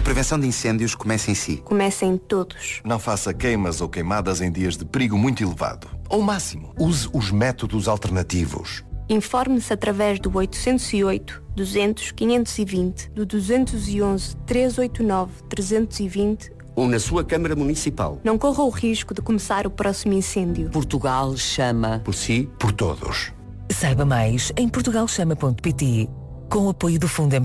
prevenção de incêndios começa em si. Começa em todos. Não faça queimas ou queimadas em dias de perigo muito elevado. Ou máximo. Use os métodos alternativos. Informe-se através do 808 200 520, do 211 389 320 ou na sua Câmara Municipal. Não corra o risco de começar o próximo incêndio. Portugal chama. Por si, por todos. Saiba mais em portugalchama.pt, com o apoio do Fundo